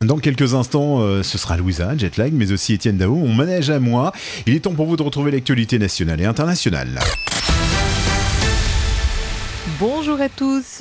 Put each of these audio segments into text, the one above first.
Dans quelques instants, ce sera Louisa, Jetlag, mais aussi Étienne Dao. On manège à moi. Il est temps pour vous de retrouver l'actualité nationale et internationale. Bonjour à tous,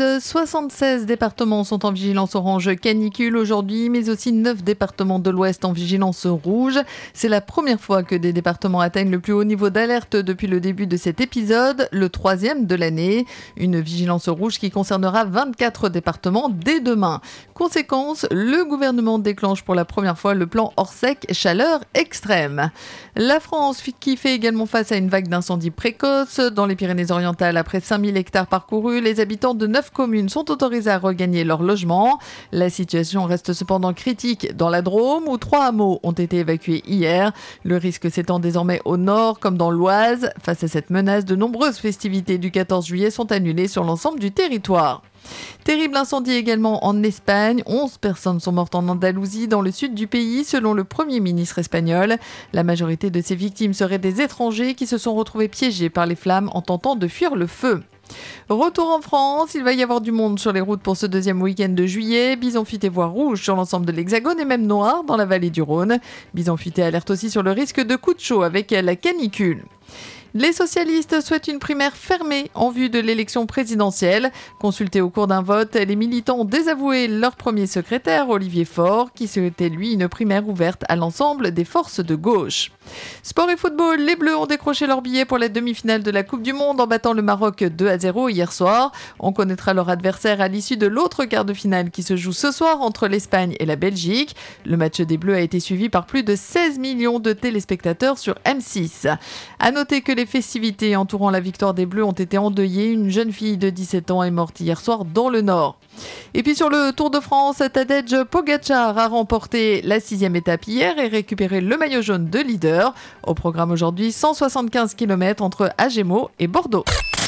76 départements sont en vigilance orange canicule aujourd'hui, mais aussi 9 départements de l'Ouest en vigilance rouge. C'est la première fois que des départements atteignent le plus haut niveau d'alerte depuis le début de cet épisode, le 3e de l'année. Une vigilance rouge qui concernera 24 départements dès demain. Conséquence, le gouvernement déclenche pour la première fois le plan Orsec chaleur extrême. La France qui fait également face à une vague d'incendies précoces dans les Pyrénées-Orientales après 5000 hectares parcourus. Les habitants de 9 communes sont autorisés à regagner leur logement. La situation reste cependant critique dans la Drôme où 3 hameaux ont été évacués hier. Le risque s'étend désormais au nord comme dans l'Oise. Face à cette menace, de nombreuses festivités du 14 juillet sont annulées sur l'ensemble du territoire. Terrible incendie également en Espagne. 11 personnes sont mortes en Andalousie, dans le sud du pays, selon le Premier ministre espagnol. La majorité de ces victimes seraient des étrangers qui se sont retrouvés piégés par les flammes en tentant de fuir le feu. Retour en France, il va y avoir du monde sur les routes pour ce deuxième week-end de juillet. Bison futé voire rouge sur l'ensemble de l'Hexagone et même noir dans la vallée du Rhône. Bison futé alerte aussi sur le risque de coups de chaud avec la canicule. Les socialistes souhaitent une primaire fermée en vue de l'élection présidentielle. Consultés au cours d'un vote, les militants ont désavoué leur premier secrétaire, Olivier Faure, qui souhaitait lui une primaire ouverte à l'ensemble des forces de gauche. Sport et football, les Bleus ont décroché leur billet pour la demi-finale de la Coupe du Monde en battant le Maroc 2-0 hier soir. On connaîtra leur adversaire à l'issue de l'autre quart de finale qui se joue ce soir entre l'Espagne et la Belgique. Le match des Bleus a été suivi par plus de 16 millions de téléspectateurs sur M6. À noter que les festivités entourant la victoire des Bleus ont été endeuillées. Une jeune fille de 17 ans est morte hier soir dans le Nord. Et puis sur le Tour de France, Tadej Pogačar a remporté la 6e étape hier et récupéré le maillot jaune de leader. Au programme aujourd'hui, 175 km entre Agemo et Bordeaux.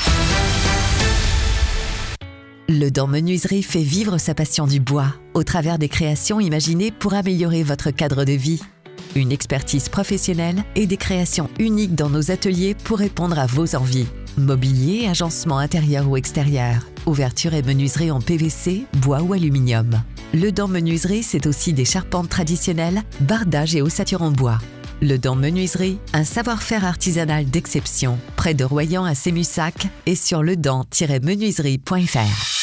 Le Dent Menuiserie fait vivre sa passion du bois au travers des créations imaginées pour améliorer votre cadre de vie. Une expertise professionnelle et des créations uniques dans nos ateliers pour répondre à vos envies. Mobilier, agencement intérieur ou extérieur, ouverture et menuiserie en PVC, bois ou aluminium. Le Dent Menuiserie, c'est aussi des charpentes traditionnelles, bardage et ossature en bois. Le Dent Menuiserie, un savoir-faire artisanal d'exception, près de Royan à Sémussac et sur ledent-menuiserie.fr.